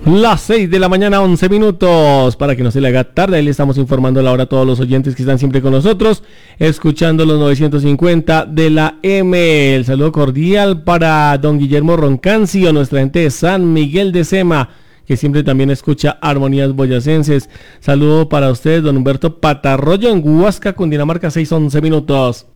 Las 6 de la mañana, 11 minutos, para que no se le haga tarde. Ahí le estamos informando la hora a todos los oyentes que están siempre con nosotros, escuchando los 950 de la M. El saludo cordial para don Guillermo Roncancio, nuestra gente de San Miguel de Sema, que siempre también escucha Armonías Boyacenses. Saludo para usted, don Humberto Patarroyo, en Huasca, Cundinamarca, 6:11 minutos.